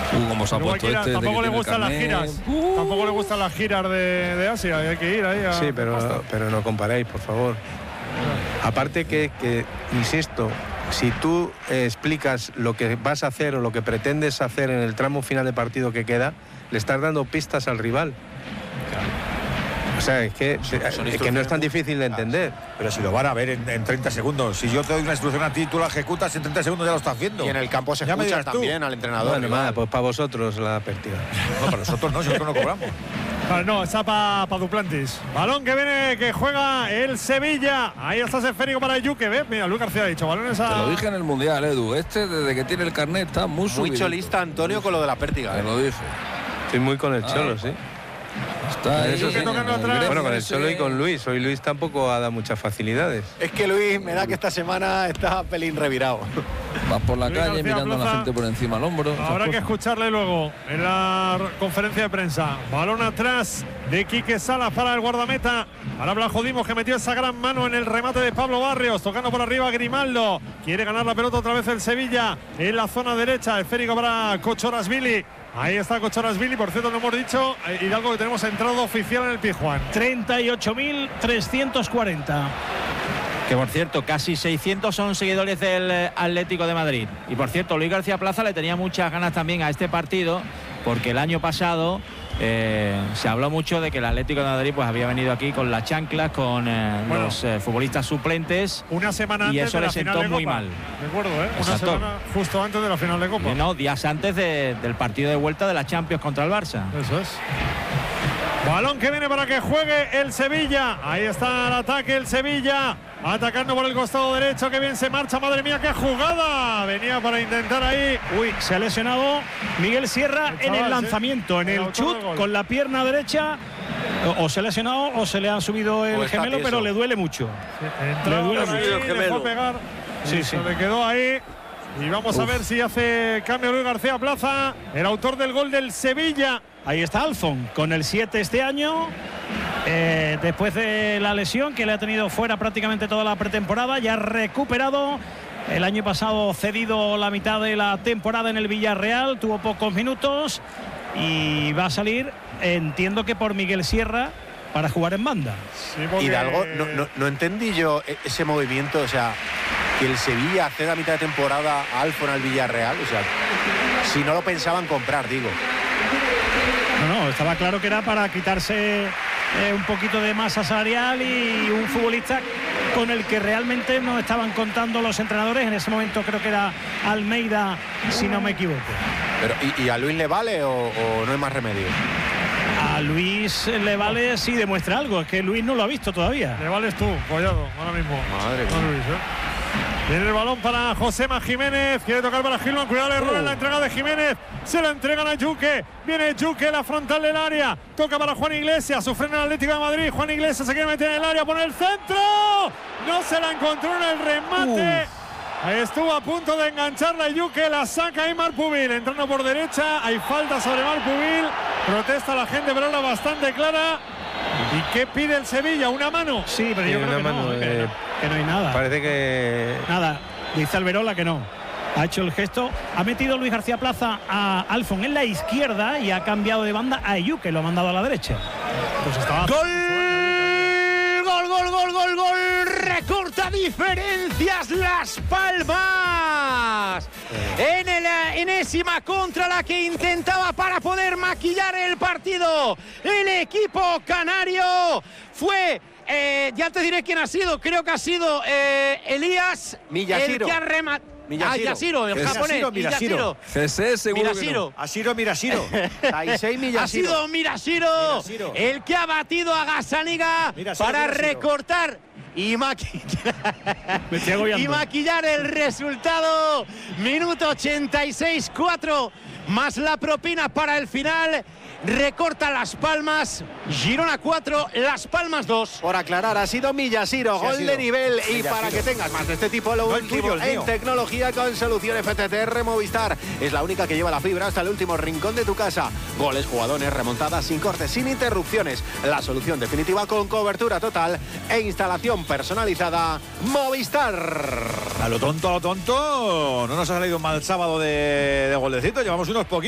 Como se ha puesto tampoco le gustan las giras. Tampoco le gustan las giras de Asia. Hay que ir ahí a... Sí, pero no comparéis, por favor. Aparte que insisto, si tú explicas lo que vas a hacer o lo que pretendes hacer en el tramo final de partido que queda, le estás dando pistas al rival. O sea, es que no es tan difícil de entender. Pero si lo van a ver en 30 segundos. Si yo te doy una instrucción a ti, tú la ejecutas en 30 segundos, ya lo estás viendo. Y en el campo se escucha también al entrenador. Bueno, nada, pues para vosotros la pértiga. No, para nosotros no, nosotros no cobramos. Vale, no, está para Duplantis. Balón que viene, que juega el Sevilla. Ahí está ese esférico para Yuke. ¿Ves? Mira, Luis García ha dicho, balones a... Te lo dije en el Mundial, Edu. Desde que tiene el carnet está muy subido. Muy cholista Antonio con lo de la pértiga. Te lo dije. Estoy muy con el Cholo, sí. Está eso sí, bueno, con el Cholo y con Luis. Hoy Luis tampoco ha dado muchas facilidades. Es que Luis me da que esta semana está pelín revirado. Vas por la Luis calle García mirando a la Plaza. gente por encima del hombro. Habrá que escucharle luego en la conferencia de prensa. Balón atrás de Quique Salas para el guardameta. Ahora Blajo Dimos, que metió esa gran mano en el remate de Pablo Barrios. Tocando por arriba Grimaldo. Quiere ganar la pelota otra vez el Sevilla en la zona derecha. Esférico para Kochorashvili. Ahí está Kochorashvili. Por cierto, no hemos dicho, Hidalgo, que tenemos entrada oficial en el Pizjuán. 38.340. Que por cierto, casi 600 son seguidores del Atlético de Madrid. Y por cierto, Luis García Plaza le tenía muchas ganas también a este partido, porque el año pasado se habló mucho de que el Atlético de Madrid pues había venido aquí con las chanclas, con los futbolistas suplentes. Una semana y antes eso de la le final sentó de muy Copa. mal. Recuerdo, una Exacto. semana justo antes de la final de Copa. No, días antes del partido de vuelta de la Champions contra el Barça. Eso es. Balón que viene para que juegue el Sevilla. Ahí está el ataque, el Sevilla. Atacando por el costado derecho. Que bien se marcha. Madre mía, qué jugada. Venía para intentar ahí. Uy, se ha lesionado Miguel Sierra en el lanzamiento, en el chut con la pierna derecha. O se ha lesionado o se le ha subido el gemelo, pero le duele mucho. Le duele mucho. mucho. Le fue a pegar. Sí. Se le quedó ahí. Y vamos a ver si hace cambio Luis García Plaza, el autor del gol del Sevilla. Ahí está Alfon, con el 7 este año. Después de la lesión que le ha tenido fuera prácticamente toda la pretemporada, ya recuperado. El año pasado cedido la mitad de la temporada en el Villarreal, tuvo pocos minutos y va a salir, entiendo que por Miguel Sierra, para jugar en banda. Sí, porque... Hidalgo, no entendí yo ese movimiento, o sea, que el Sevilla ceda a mitad de temporada a Alfon al Villarreal, o sea, si no lo pensaban comprar, digo. No, estaba claro que era para quitarse un poquito de masa salarial y un futbolista con el que realmente no estaban contando los entrenadores. En ese momento creo que era Almeida, si no me equivoco. Pero, ¿y a Luis le vale o no hay más remedio? A Luis le vale si demuestra algo, es que Luis no lo ha visto todavía. Le vales tú, Collado, ahora mismo. Madre mía. No, Luis, Viene el balón para Josema Jiménez. Quiere tocar para Gilman. Cuidado, el error en la entrega de Jiménez. Se la entregan a Yuke. Viene Yuke, la frontal del área. Toca para Juan Iglesias. Sufre en el Atlético de Madrid. Juan Iglesias se quiere meter en el área. Pone el centro. No se la encontró en el remate. Estuvo a punto de engancharla Yuke. La saca ahí Marpubil. Entrando por derecha. Hay falta sobre Marpubil. Protesta la gente, pero era bastante clara. ¿Y qué pide el Sevilla? ¿Una mano? Sí, pero yo creo que no, que no hay nada. Parece que... Nada, dice Alberola que no. Ha hecho el gesto. Ha metido Luis García Plaza a Alfon en la izquierda y ha cambiado de banda a Ayu, que lo ha mandado a la derecha. Pues estaba... ¡Gol! Recorta diferencias Las Palmas. Enésima contra la que intentaba para poder maquillar el partido. El equipo canario fue... ya te diré quién ha sido. Creo que ha sido Elías Miyashiro. el que ha rematado. Miyashiro. El japonés. Miyashiro. CC seguro que no. Asiro Miyashiro. Taisei Miyashiro. Ha sido Miyashiro el que ha batido a Gazzaniga para recortar y maquillar el resultado. Minuto 86, 4 más la propina para el final. Recorta Las Palmas, Girona 4, Las Palmas 2. Por aclarar, ha sido Miyashiro, gol de nivel. Y para que tengas más de este tipo, lo último en tecnología con soluciones FTTR Movistar. Es la única que lleva la fibra hasta el último rincón de tu casa. Goles, jugadores, remontadas sin cortes, sin interrupciones. La solución definitiva con cobertura total e instalación personalizada Movistar. A lo tonto, no nos ha salido un mal sábado de golecito. Llevamos unos poquitos.